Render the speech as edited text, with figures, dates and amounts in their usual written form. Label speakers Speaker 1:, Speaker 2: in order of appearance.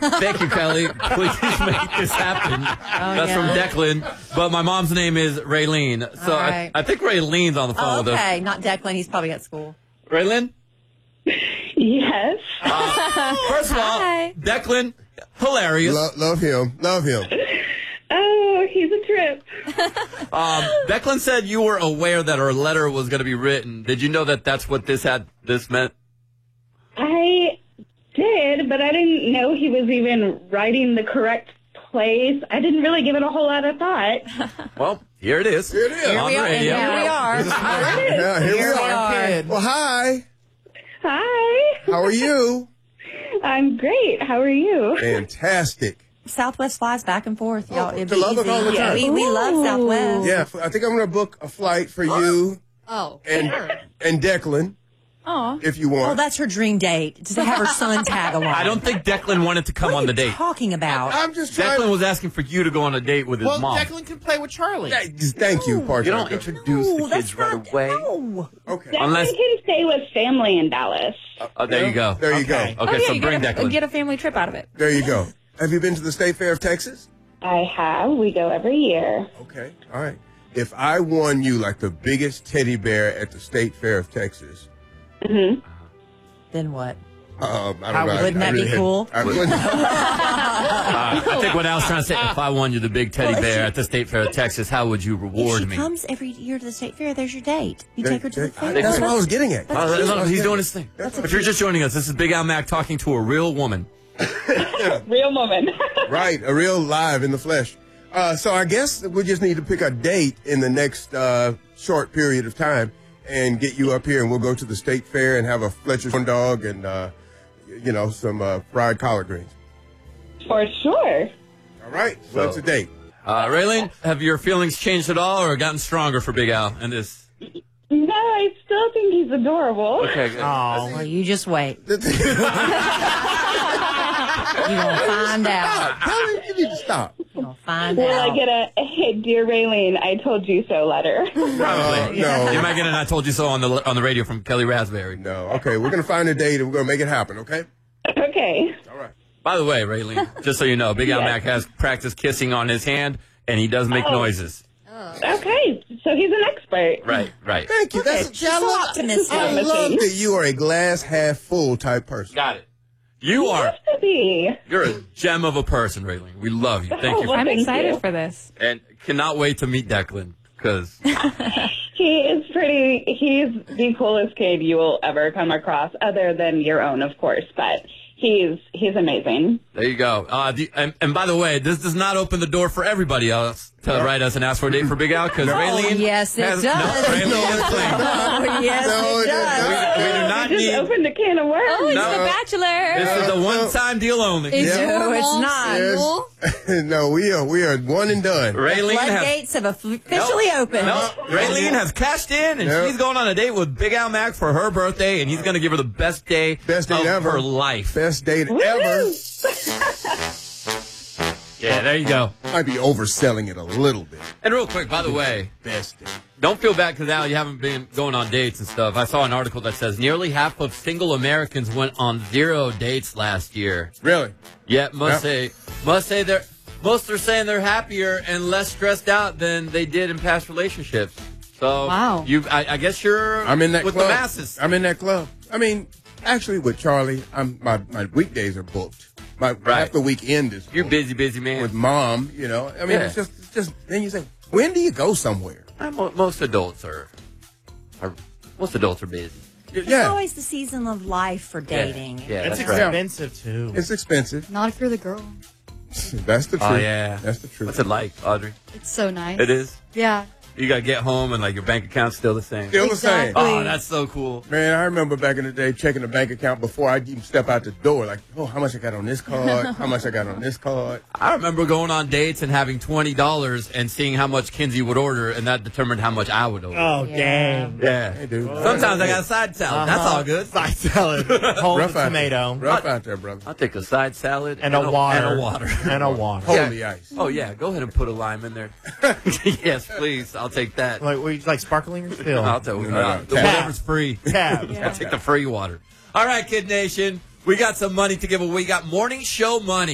Speaker 1: Thank you, Kelly. Please make this happen. That's from Declan. But my mom's name is Raylene. So
Speaker 2: right.
Speaker 1: I think Raylene's on the phone with us.
Speaker 2: Okay, not Declan. He's probably at school.
Speaker 1: Raylene?
Speaker 3: Yes.
Speaker 1: First of all, Declan, hilarious.
Speaker 4: Love him. Love him.
Speaker 3: Oh, he's a trip.
Speaker 1: Declan said you were aware that her letter was going to be written. Did you know that that's what this meant?
Speaker 3: I did, but I didn't know he was even writing the correct place. I didn't really give it a whole lot of thought.
Speaker 1: Well, here it is.
Speaker 4: Here it is.
Speaker 2: Here we are.
Speaker 4: Yeah, here we are. Well, hi.
Speaker 3: Hi.
Speaker 4: How are you?
Speaker 3: I'm great. How are you?
Speaker 4: Fantastic.
Speaker 2: Southwest flies back and forth, y'all. It'd
Speaker 4: to
Speaker 2: be
Speaker 4: love it
Speaker 2: easy.
Speaker 4: all the time.
Speaker 2: We love Southwest.
Speaker 4: Yeah, I think I'm going to book a flight for you and Declan, if you want.
Speaker 2: Oh, that's her dream date, to have her son tag along.
Speaker 1: I don't think Declan wanted to come on the date.
Speaker 2: What are you talking about?
Speaker 4: I'm just trying
Speaker 1: Declan was asking for you to go on a date with his mom.
Speaker 5: Well, Declan can play with Charlie.
Speaker 4: Thank you, partner.
Speaker 1: You don't introduce the kids right away.
Speaker 2: No.
Speaker 4: Okay.
Speaker 3: Declan can stay with family in Dallas.
Speaker 1: There you go.
Speaker 4: There you go.
Speaker 1: Okay, so bring Declan.
Speaker 6: Get a family trip out of it.
Speaker 4: There you go. Have you been to the State Fair of Texas?
Speaker 3: I have. We go every year.
Speaker 4: Okay. All right. If I won you like the biggest teddy bear at the State Fair of Texas,
Speaker 2: Then what?
Speaker 4: I don't know.
Speaker 2: Wouldn't that be cool?
Speaker 4: I wouldn't.
Speaker 1: I think what I was trying to say, if I won you the big teddy bear at the State Fair of Texas, how would you reward
Speaker 2: If
Speaker 1: me?
Speaker 2: she comes every year to the state fair, there's your date. You take her to the fair.
Speaker 4: That's what I was getting at.
Speaker 1: He's doing his thing. If you're just joining us, this is Big Al Mac talking to a real woman.
Speaker 3: Real woman.
Speaker 4: Right, a real live in the flesh. So I guess we just need to pick a date in the next short period of time and get you up here, and we'll go to the State Fair and have a Fletcher's corn dog and, some fried collard greens.
Speaker 3: For sure.
Speaker 4: All right, so it's a date.
Speaker 1: Raylene, have your feelings changed at all or gotten stronger for Big Al and this?
Speaker 3: No, I still think he's adorable.
Speaker 1: Okay, good.
Speaker 2: Well, you just wait. You're going to find out.
Speaker 4: You need to stop.
Speaker 2: You're going to find
Speaker 3: Will
Speaker 2: out.
Speaker 3: I get a, hey, dear Raylene, I told you so letter?
Speaker 1: Probably.
Speaker 4: No.
Speaker 1: You might get an I told you so on the radio from Kelly Raspberry.
Speaker 4: No, okay, we're going to find a date and we're going to make it happen, okay?
Speaker 3: Okay.
Speaker 4: All right.
Speaker 1: By the way, Raylene, just so you know, Big Al Mac has practiced kissing on his hand, and he does make noises.
Speaker 3: Okay, so he's an expert.
Speaker 1: Right.
Speaker 4: Thank you. That's
Speaker 2: She's so optimistic.
Speaker 4: I love that you are a glass half full type person.
Speaker 1: Got it. You are.
Speaker 3: To be.
Speaker 1: You're a gem of a person, Raylene. We love you. Thank you.
Speaker 3: Well,
Speaker 6: I'm
Speaker 3: thank
Speaker 6: excited
Speaker 3: you.
Speaker 6: for this.
Speaker 1: And cannot wait to meet Declan, because
Speaker 3: He's the coolest kid you will ever come across, other than your own, of course, but he's amazing.
Speaker 1: there you go. And by the way, this does not open the door for everybody else to write us and ask for a date for Big Al, because Raylene
Speaker 2: yes, it
Speaker 1: has,
Speaker 2: does.
Speaker 1: No, Raylene has claimed.
Speaker 2: Oh, yes,
Speaker 4: No,
Speaker 2: it
Speaker 4: it
Speaker 2: does.
Speaker 1: We do not
Speaker 3: Just
Speaker 1: need.
Speaker 3: opened a can of worms.
Speaker 6: Oh, it's
Speaker 1: No.
Speaker 6: The Bachelor.
Speaker 1: This is a one-time deal only.
Speaker 2: No, it's not.
Speaker 4: Yes. No, we are one and done.
Speaker 1: Raylene has.
Speaker 2: Floodgates have officially opened.
Speaker 1: No, Raylene has cashed in, and
Speaker 4: Nope.
Speaker 1: she's going on a date with Big Al Mac for her birthday, and he's going to give her the best day
Speaker 4: Best date
Speaker 1: of
Speaker 4: ever.
Speaker 1: her life.
Speaker 4: Best date ever.
Speaker 1: Yeah, there you go.
Speaker 4: Might be overselling it a little bit.
Speaker 1: And real quick, by the way,
Speaker 4: Best date.
Speaker 1: don't feel bad because Al, you haven't been going on dates and stuff. I saw an article that says nearly half of single Americans went on 0 dates last year.
Speaker 4: Really?
Speaker 1: Yet most are saying they're happier and less stressed out than they did in past relationships. So
Speaker 6: Wow.
Speaker 1: I guess you're
Speaker 4: I'm in that
Speaker 1: with
Speaker 4: club.
Speaker 1: the masses.
Speaker 4: I'm in that club. I mean, actually, with Charlie, my weekdays are booked. Half the weekend is booked.
Speaker 1: You're busy man.
Speaker 4: With Mom, you know. I mean,
Speaker 1: Yeah.
Speaker 4: it's just. Then you say, when do you go somewhere?
Speaker 1: Most adults are busy.
Speaker 2: It's
Speaker 4: Yeah,
Speaker 2: always the season of life for dating.
Speaker 1: Yeah,
Speaker 5: It's
Speaker 1: that's right.
Speaker 5: expensive, too.
Speaker 4: it's expensive.
Speaker 6: Not if you're the girl.
Speaker 4: That's the truth.
Speaker 1: Oh yeah,
Speaker 4: That's the truth.
Speaker 1: What's it like, Audrey?
Speaker 6: It's so nice.
Speaker 1: It is.
Speaker 6: Yeah.
Speaker 1: You gotta get home and like your bank account's still the same.
Speaker 4: Still the same.
Speaker 2: Exactly.
Speaker 1: Oh, that's so cool.
Speaker 4: Man, I remember back in the day checking the bank account before I even step out the door. Like, oh, how much I got on this card? How much I got on this card?
Speaker 1: I remember going on dates and having $20 and seeing how much Kinsey would order, and that determined how much I would order.
Speaker 5: Oh, dang.
Speaker 1: Yeah.
Speaker 4: Hey, dude.
Speaker 1: Sometimes I got a side salad. That's all good.
Speaker 5: Side salad. Hold
Speaker 4: Rough
Speaker 5: the
Speaker 4: out
Speaker 5: tomato.
Speaker 4: there. Rough out there, brother.
Speaker 1: I'll take a side salad
Speaker 5: And a water.
Speaker 1: And a water.
Speaker 5: And a water.
Speaker 4: Holy ice.
Speaker 1: Oh yeah, go ahead and put a lime in there. Yes, please. I'll take that.
Speaker 5: Like, we like sparkling or still?
Speaker 1: I'll take
Speaker 4: No.
Speaker 1: whatever's free.
Speaker 5: Tab.
Speaker 1: I'll take the free water. All right, Kid Nation. We got some money to give away. We got morning show money.